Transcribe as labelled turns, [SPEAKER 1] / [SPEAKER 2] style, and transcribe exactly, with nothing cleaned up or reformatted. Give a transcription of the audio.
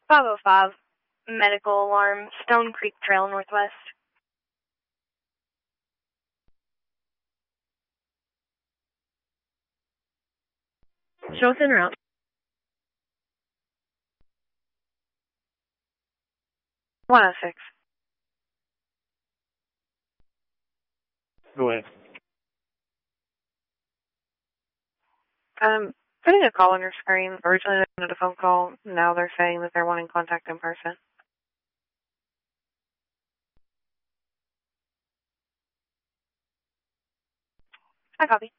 [SPEAKER 1] five oh five, medical alarm, Stone Creek Trail, Northwest.
[SPEAKER 2] Show us en route.
[SPEAKER 1] one oh six.
[SPEAKER 3] Go ahead.
[SPEAKER 1] Um, putting a call on your screen. Originally they wanted a phone call. Now they're saying that they're wanting contact in person. I copy.